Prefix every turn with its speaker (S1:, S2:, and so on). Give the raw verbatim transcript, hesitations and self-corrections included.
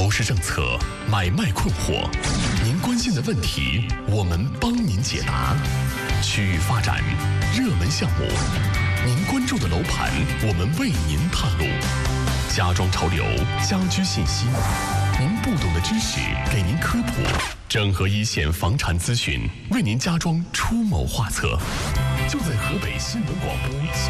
S1: 楼市政策、买卖困惑，您关心的问题，我们帮您解答。区域发展、热门项目，您关注的楼盘，我们为您探路。家装潮流、家居信息，您不懂的知识给您科普，整合一线房产资讯，为您家装出谋划策。就在河北新闻广播。